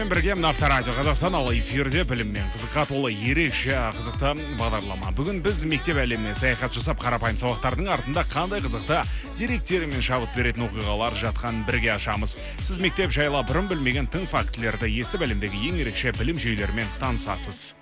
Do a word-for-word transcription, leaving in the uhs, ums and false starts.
Бірге Авторадио Қазақстан ал эфирде біліммен қызыққа толы ерекше қызықты бағдарлама. Бүгін біз мектеп әлеміне саяхат жасап қарапайым сабақтардың артында қандай қызықты деректер мен шабыт беретін оқиғалар жатқан бірге ашамыз. Сіз мектеп жайлы бұрын білмеген тың фактілерді естіп әлемдегі ең ерекше білім жүйелерімен танысасыз.